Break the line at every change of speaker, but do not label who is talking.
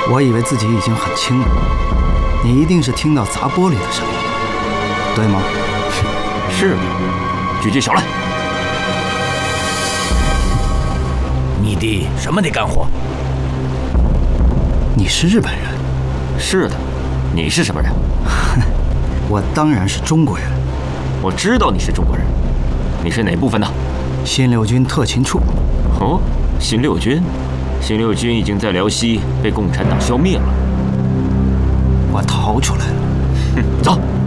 我以为自己已经很轻了，你一定是听到砸玻璃的声音，对吗？
是，举起手来。
你的什么的干活？
你是日本人？
是的，你是什么人？
我当然是中国人。
我知道你是中国人，你是哪部分的？
新六军特勤处。
哦，新六军，新六军已经在辽西被共产党消灭了。
我逃出来了。
走。